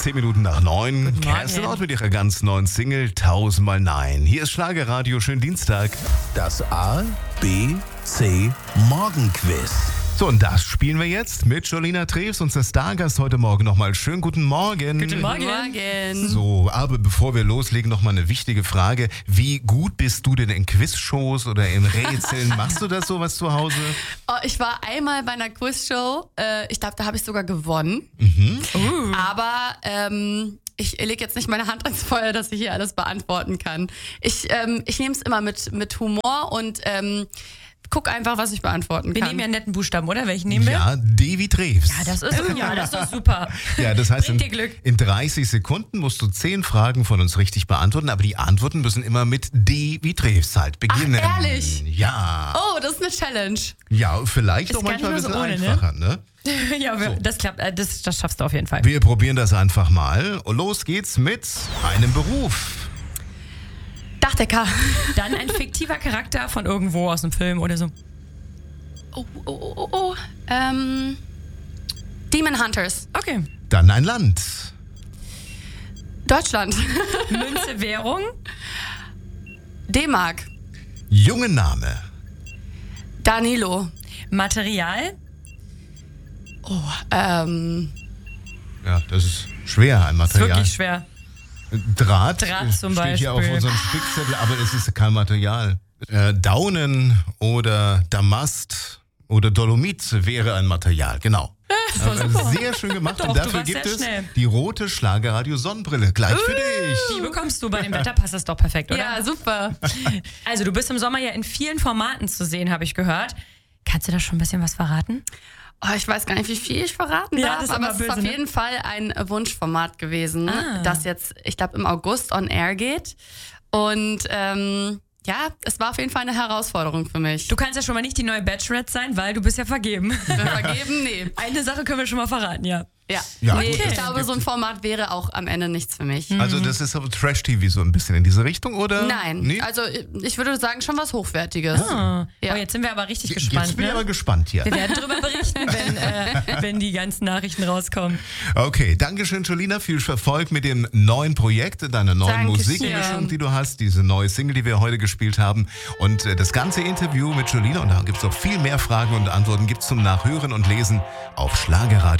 10 Minuten nach 9. Guten Morgen. Kerstin Ott mit ihrer ganz neuen Single 1000-mal Nein. Hier ist Schlagerradio, schönen Dienstag. Das A, B, C Morgenquiz. So, und das spielen wir jetzt mit Jolina Treves, unser Stargast heute Morgen nochmal. Schönen guten Morgen. Guten Morgen. So, aber bevor wir loslegen, nochmal eine wichtige Frage. Wie gut bist du denn in Quizshows oder in Rätseln? Machst du das sowas zu Hause? Oh, ich war einmal bei einer Quizshow. Ich glaube, da habe ich sogar gewonnen. Aber ich lege jetzt nicht meine Hand ins Feuer, dass ich hier alles beantworten kann. Ich nehme es immer mit Humor und guck einfach, was ich beantworten Wir kann. nehmen ja einen netten Buchstaben, oder? Welchen nehmen wir? Ja, D wie Treves. Das ist doch super. Ja, das heißt, Bringt dir Glück. in 30 Sekunden musst du 10 Fragen von uns richtig beantworten, aber die Antworten müssen immer mit D wie Treves halt beginnen. Ach, ehrlich? Ja. Oh, das ist eine Challenge. Ja, vielleicht Ist auch gar manchmal ein nicht bisschen mal so ohne, einfacher, ne? Ja, das klappt. Das schaffst du auf jeden Fall. Wir probieren das einfach mal. Und los geht's mit einem Beruf. Dachdecker. Dann ein fiktiver Charakter von irgendwo aus dem Film oder so. Oh. Demon Hunters. Okay. Dann ein Land. Deutschland. Münze, Währung. D-Mark. Junge Name. Danilo. Material. Ja, das ist schwer, ein Ist Material. wirklich schwer. Draht zum steht hier auf Beispiel. unserem Spickzettel, aber es ist kein Material. Daunen oder Damast oder Dolomit wäre ein Material, genau. Aber sehr schön gemacht. Doch, und du dafür warst gibt sehr es schnell. die rote Schlagerradio-Sonnenbrille. Gleich für dich. Die bekommst du. Bei dem Wetter passt das doch perfekt, oder? Ja, super. Also, du bist im Sommer ja in vielen Formaten zu sehen, habe ich gehört. Kannst du da schon ein bisschen was verraten? Oh, ich weiß gar nicht, wie viel ich verraten Ja, darf, das ist aber immer es böse, ist auf ne? jeden Fall ein Wunschformat gewesen, das jetzt, ich glaube, im August on air geht. Und ja, es war auf jeden Fall eine Herausforderung für mich. Du kannst ja schon mal nicht die neue Bachelorette sein, weil du bist ja vergeben. Vergeben? Nee. Eine Sache können wir schon mal verraten, ja. Ja, Ja, nee, gut, ich das glaube, gibt- so ein Format wäre auch am Ende nichts für mich. Also das ist aber Trash-TV so ein bisschen in diese Richtung, oder? Nein, Nee? also ich würde sagen, schon was Hochwertiges. Ja. Ja. Oh, jetzt sind wir aber richtig Jetzt gespannt. bin ich Ne? aber gespannt hier. Wir werden darüber berichten, wenn die ganzen Nachrichten rauskommen. Okay, Dankeschön, Jolina. Viel Erfolg mit dem neuen Projekt, deiner neuen Dankeschön. Musikmischung, die du hast, diese neue Single, die wir heute gespielt haben. Und das ganze Interview mit Jolina, und da gibt es noch viel mehr Fragen und Antworten, gibt es zum Nachhören und Lesen auf Schlagerradio.